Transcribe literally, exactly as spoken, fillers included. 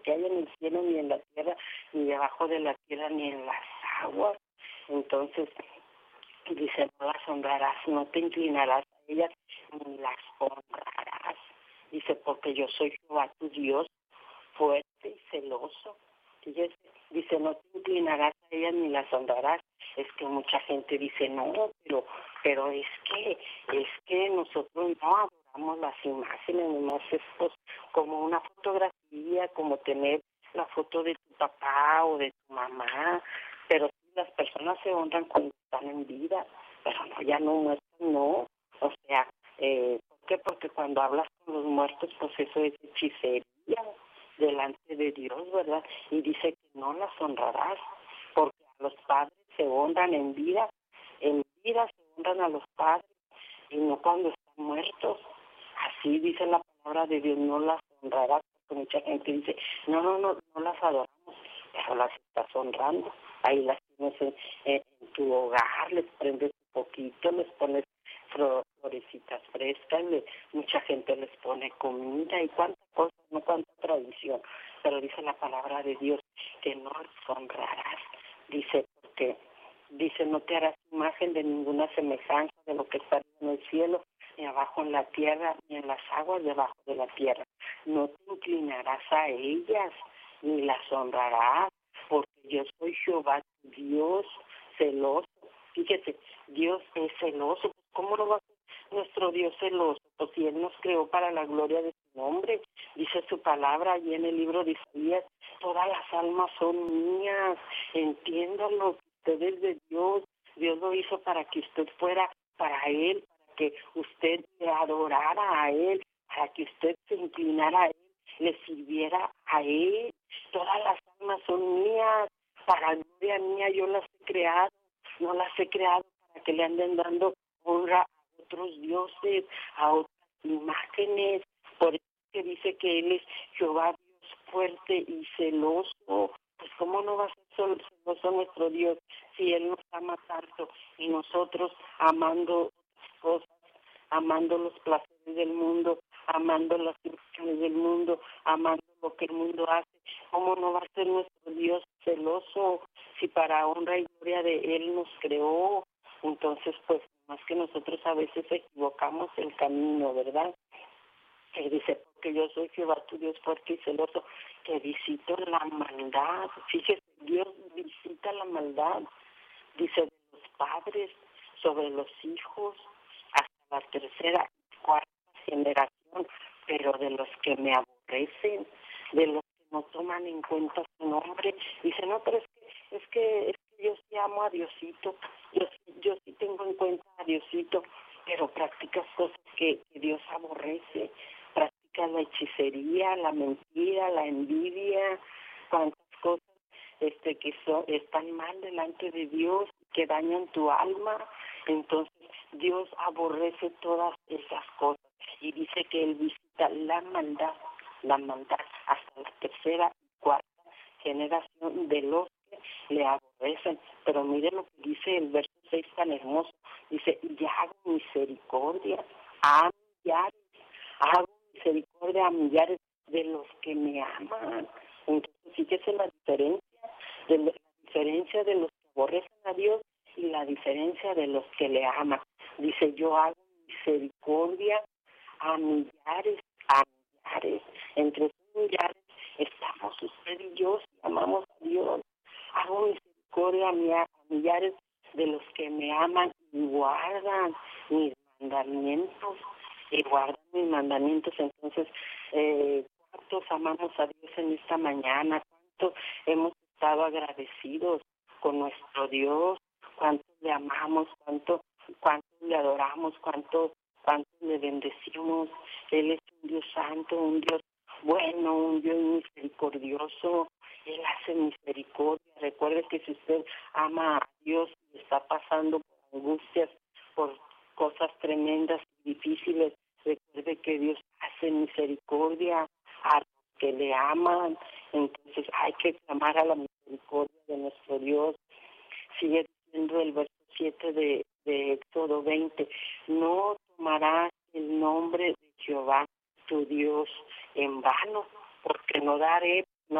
que hay en el cielo, ni en la tierra, ni debajo de la tierra, ni en las aguas. Entonces, dice, no las honrarás, no te inclinarás a ellas, ni las honrarás. Dice, porque yo soy Jehová tu Dios, fuerte y celoso. Fíjese, dice, no te inclinarás a ellas ni las honrarás. Es que mucha gente dice, no, pero pero es que, es que nosotros no adoramos las imágenes, nomás es pues, como una fotografía, como tener la foto de tu papá o de tu mamá, pero sí, las personas se honran cuando están en vida, pero no, ya no muertos, no. O sea, eh, ¿por qué? Porque cuando hablas con los muertos, pues eso es hechicería delante de Dios, ¿verdad? Y dice que no las honrarás, porque a los padres se honran en vida, en vida se honran a los padres, y no cuando están muertos. Así dice la palabra de Dios, no las honrarás, porque mucha gente dice, no, no, no, no las adoramos, pero las estás honrando. Ahí las tienes en, en, en tu hogar, les prendes un poquito, les pones florecitas frescas, le, mucha gente les pone comida y cuántas cosas, no cuánta tradición, pero dice la palabra de Dios que no las honrarás, dice, porque dice, no te harás imagen de ninguna semejanza de lo que está en el cielo, ni abajo en la tierra, ni en las aguas debajo de la tierra. No te inclinarás a ellas, ni las honrarás, porque yo soy Jehová tu Dios, celoso. Fíjese, Dios es celoso. ¿Cómo no va a ser nuestro Dios celoso? Pues si Él nos creó para la gloria de su nombre. Dice su palabra allí en el libro de Isaías, todas las almas son mías. Entiéndalo, usted es de Dios. Dios lo hizo para que usted fuera para Él, para que usted le adorara a Él, para que usted se inclinara a Él, le sirviera a Él. Todas las almas son mías. Para gloria mía yo las he creado. No las he creado para que le anden dando honra a otros dioses, a otras imágenes. Por eso que dice que Él es Jehová Dios fuerte y celoso. Pues cómo no va a ser celoso nuestro Dios si Él nos ama tanto y nosotros amando otras cosas, amando los placeres del mundo, amando las ilusiones del mundo, amando lo que el mundo hace. ¿Cómo no va a ser nuestro Dios celoso si para honra y gloria de Él nos creó? Entonces, pues, más que nosotros a veces equivocamos el camino, ¿verdad? Que dice, porque yo soy Jehová tu Dios fuerte y celoso, que visito la maldad. Fíjese, Dios visita la maldad, dice, de los padres sobre los hijos, hasta la tercera y cuarta generación, pero de los que me aborrecen, de los que no toman en cuenta su nombre. Dice, no, pero es que, es que, es que yo sí amo a Diosito, yo, yo sí tengo en cuenta a Diosito, pero practicas cosas que, que Dios aborrece, practicas la hechicería, la mentira, la envidia, cuantas cosas este que son, están mal delante de Dios, que dañan tu alma. Entonces Dios aborrece todas esas cosas y dice que Él visita la maldad, la maldad hasta la tercera y cuarta generación de los que le aborrecen. Pero mire lo que dice el verso seis tan hermoso, dice, y hago misericordia a millares, hago misericordia a millares de los que me aman. Entonces fíjese la diferencia, de la diferencia de los que aborrecen a Dios y la diferencia de los que le aman. Dice, yo hago misericordia a millares, a millares. Entre esos millares estamos usted y yo, si amamos a Dios. Hago misericordia a millares de los que me aman y guardan mis mandamientos, y guardan mis mandamientos. Entonces, eh, ¿cuántos amamos a Dios en esta mañana? ¿Cuántos hemos estado agradecidos con nuestro Dios? ¿Cuántos le amamos? ¿Cuánto, cuántos le adoramos? ¿Cuántos, cuántos le bendecimos? Él es un Dios santo, un Dios bueno, un Dios misericordioso. Él hace misericordia. Recuerde que si usted ama a Dios y está pasando por angustias, por cosas tremendas y difíciles, recuerde que Dios hace misericordia a los que le aman. Entonces hay que clamar a la misericordia de nuestro Dios. Sigue diciendo el verso siete de, de Éxodo veinte, no tomarás el nombre de Jehová tu Dios en vano, porque no daré